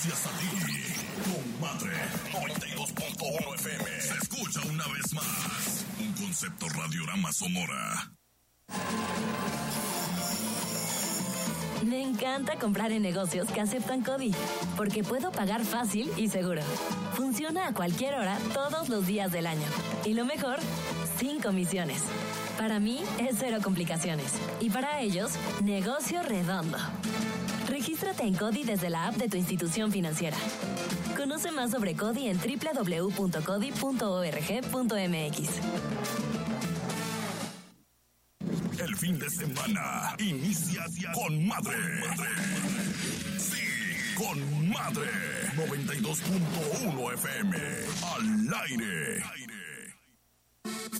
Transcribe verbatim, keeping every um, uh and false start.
Gracias a ti, comadre. noventa y dos punto uno F M. Se escucha una vez más. Un concepto Radiorama Sonora. Me encanta comprar en negocios que aceptan CODI, porque puedo pagar fácil y seguro. Funciona a cualquier hora, todos los días del año. Y lo mejor, sin comisiones. Para mí es cero complicaciones. Y para ellos, negocio redondo. Regístrate en CODI desde la app de tu institución financiera. Conoce más sobre CODI en doble u doble u doble u punto codi punto org punto m x. El fin de semana inicia con madre. Sí, con madre. noventa y dos punto uno F M. Al aire.